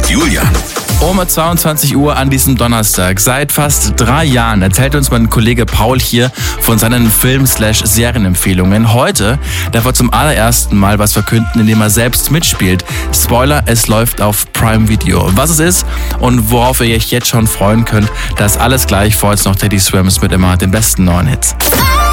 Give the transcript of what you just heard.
Julian. Um 22 Uhr an diesem Donnerstag. Seit fast 3 Jahren erzählt uns mein Kollege Paul hier von seinen Film-/Serienempfehlungen. Heute darf er zum allerersten Mal was verkünden, indem er selbst mitspielt. Spoiler, es läuft auf Prime Video. Was es ist und worauf ihr euch jetzt schon freuen könnt, das alles gleich. Vor uns noch Teddy Swims mit immer den besten neuen Hits.